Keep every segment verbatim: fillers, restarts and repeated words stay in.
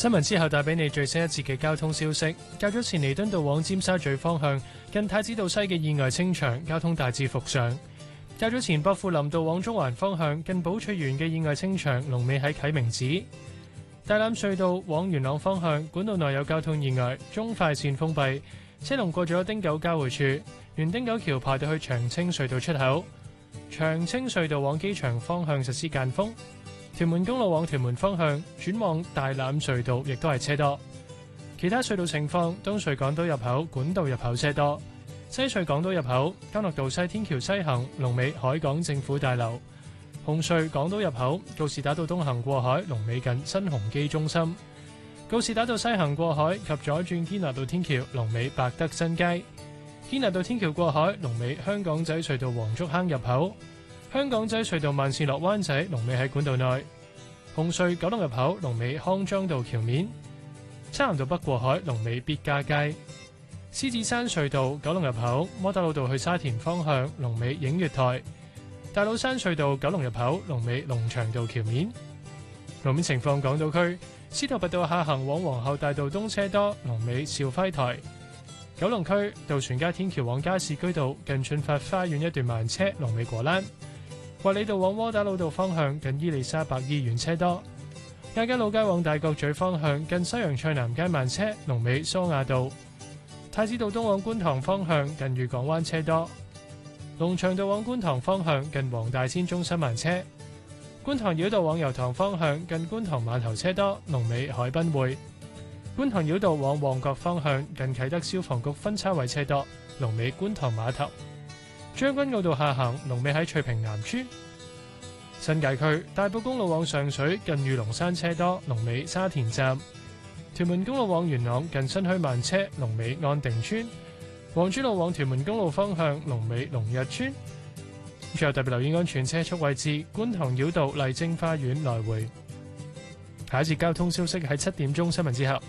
新聞之後帶俾你最新一節嘅交通消息。較早前彌敦道往尖沙咀方向近太子道西嘅意外清場，交通大致復常。較早前薄扶林道往中環方向近寶翠園嘅意外清場，龍尾喺啟明寺。大欖隧道往元朗方向管道內有交通意外，中快線封閉，車龍過咗汀九交匯處，沿汀九橋排到去長青隧道出口。長青隧道往機場方向實施間封。屯門公路往屯門方向轉往大欖隧道亦都係車多。其他隧道情況：東隧港島入口管道入口車多；西隧港島入口干諾道西天橋西行龍尾海港政府大樓；紅隧港島入口告士打道東行過海龍尾近新鴻基中心；告士打道西行過海及左轉堅拿道天橋龍尾百德新街；堅拿道天橋過海龍尾香港仔隧道黃竹坑入口。香港仔隧道慢線落灣仔龍尾喺管道內，紅隧九龍入口龍尾康莊道橋面，漆咸道北過海龍尾必嘉街，獅子山隧道九龍入口窩打老道去沙田方向龍尾映月台，大老山隧道九龍入口龍尾龍翔道橋面。路面情況：港島區司徒拔道下行往皇后大道東車多，龍尾兆輝台；九龍區渡船街天橋往加士居道近駿發花園一段慢車，龍尾果欄。衛理道往窩打老道方向近伊利沙伯醫院車多，亞皆老街往大角咀方向近西洋菜南街慢車，龍尾蘇亞道；太子道東往觀塘方向近譽港灣車多，龍翔道往觀塘方向近黃大仙中心慢車，觀塘繞道往油塘方向近觀塘碼頭車多，龍尾海濱匯；觀塘繞道往旺角方向近啟德消防局分叉位車多，龍尾觀塘碼頭。將軍澳道下行龍尾喺翠屏南村。新界區大埔公路往上水近御龍山車多，龍尾沙田站；屯門公路往元朗近新墟慢車，龍尾安定村；黃珠路往屯門公路方向龍尾龍日村。最後特別留意安全車速位置，觀塘繞道麗晶花園來回。下一節交通消息喺七點鐘新聞之後。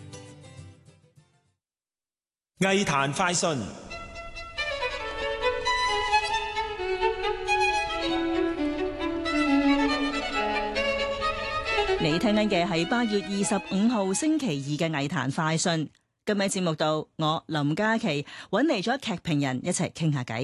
藝壇快訊。 你聽緊嘅係八月二十五號星期二嘅藝壇快訊。今日節目度，我林嘉琪揾嚟咗劇評人一齊傾下偈。